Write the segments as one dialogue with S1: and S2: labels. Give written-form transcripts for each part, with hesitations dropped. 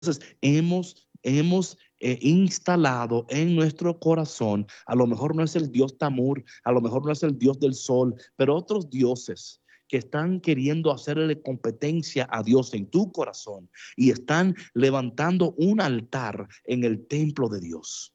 S1: Entonces, hemos instalado en nuestro corazón, a lo mejor no es el Dios Tamur, a lo mejor no es el Dios del sol, pero otros dioses que están queriendo hacerle competencia a Dios en tu corazón y están levantando un altar en el templo de Dios.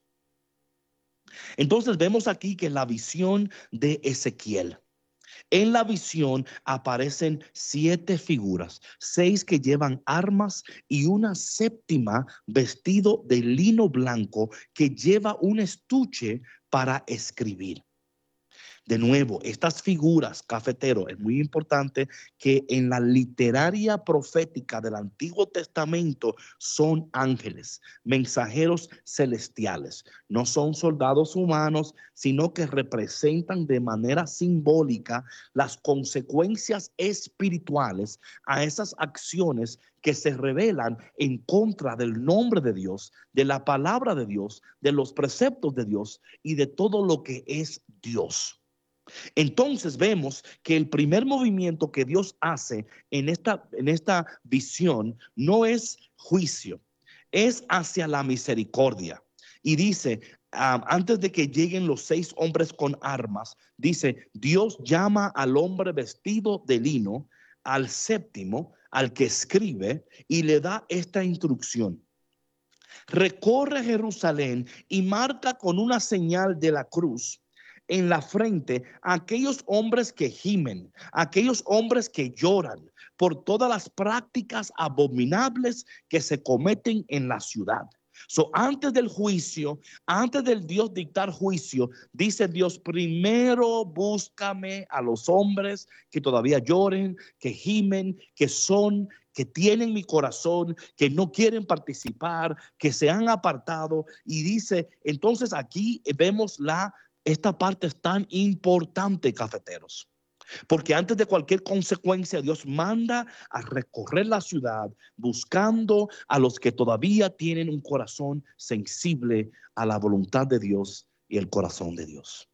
S1: Entonces vemos aquí que la visión de Ezequiel, en la visión aparecen 7 figuras, 6 que llevan armas y una séptima vestido de lino blanco que lleva un estuche para escribir. De nuevo, estas figuras, cafetero, es muy importante que en la literaria profética del Antiguo Testamento son ángeles, mensajeros celestiales. No son soldados humanos, sino que representan de manera simbólica las consecuencias espirituales a esas acciones que se revelan en contra del nombre de Dios, de la palabra de Dios, de los preceptos de Dios y de todo lo que es Dios. Entonces vemos que el primer movimiento que Dios hace en esta visión no es juicio, es hacia la misericordia. Y dice, antes de que lleguen los 6 hombres con armas, dice, Dios llama al hombre vestido de lino, al séptimo, al que escribe, y le da esta instrucción. Recorre Jerusalén y marca con una señal de la cruz en la frente a aquellos hombres que gimen, a aquellos hombres que lloran por todas las prácticas abominables que se cometen en la ciudad. Antes del juicio, antes del Dios dictar juicio, dice Dios, primero búscame a los hombres que todavía lloren, que gimen, que tienen mi corazón, que no quieren participar, que se han apartado. Y dice, entonces aquí vemos esta parte es tan importante, cafeteros. Porque antes de cualquier consecuencia, Dios manda a recorrer la ciudad buscando a los que todavía tienen un corazón sensible a la voluntad de Dios y el corazón de Dios.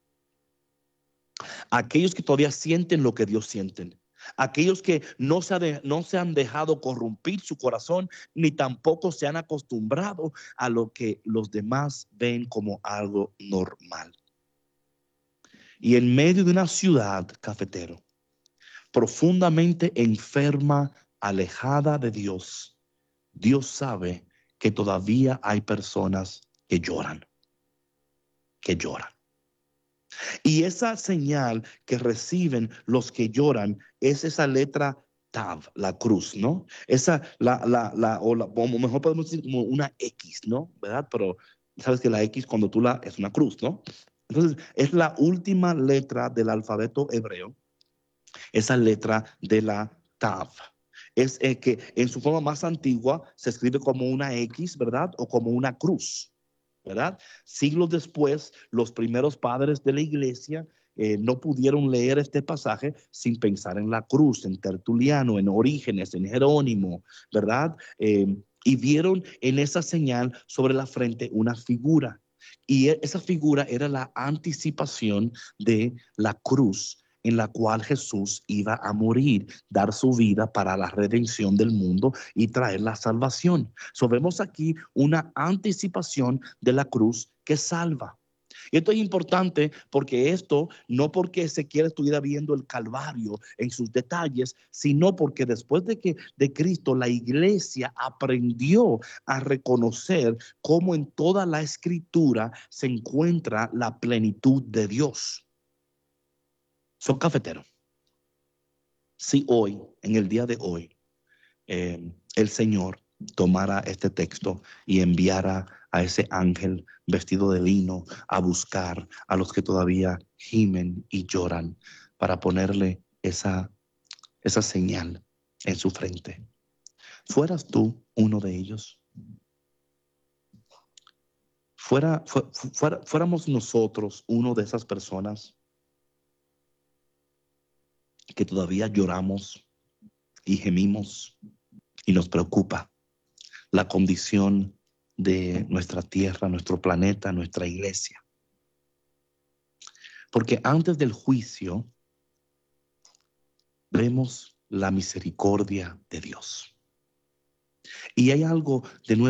S1: Aquellos que todavía sienten lo que Dios siente. Aquellos que no se han dejado corrompir su corazón, ni tampoco se han acostumbrado a lo que los demás ven como algo normal. Y en medio de una ciudad, cafetero, profundamente enferma, alejada de Dios, Dios sabe que todavía hay personas que lloran, que lloran. Y esa señal que reciben los que lloran es esa letra Tav, la cruz, ¿no? O mejor podemos decir como una X, ¿no? ¿Verdad? Pero sabes que la X cuando es una cruz, ¿no? Entonces, es la última letra del alfabeto hebreo, esa letra de la Tav. Es que en su forma más antigua se escribe como una X, ¿verdad? O como una cruz, ¿verdad? Siglos después, los primeros padres de la iglesia no pudieron leer este pasaje sin pensar en la cruz, en Tertuliano, en Orígenes, en Jerónimo, ¿verdad? Y vieron en esa señal sobre la frente una figura. Y esa figura era la anticipación de la cruz en la cual Jesús iba a morir, dar su vida para la redención del mundo y traer la salvación. Vemos aquí una anticipación de la cruz que salva. Y esto es importante porque esto no porque Ezequiel estuviera viendo el Calvario en sus detalles, sino porque después de Cristo la iglesia aprendió a reconocer cómo en toda la escritura se encuentra la plenitud de Dios. Son cafeteros. Si hoy, en el día de hoy, el Señor tomara este texto y enviara a ese ángel vestido de lino a buscar a los que todavía gimen y lloran para ponerle esa señal en su frente, ¿fueras tú uno de ellos? Fuéramos nosotros uno de esas personas que todavía lloramos y gemimos y nos preocupa la condición de nuestra tierra, nuestro planeta, nuestra iglesia. Porque antes del juicio vemos la misericordia de Dios. Y hay algo de nuevo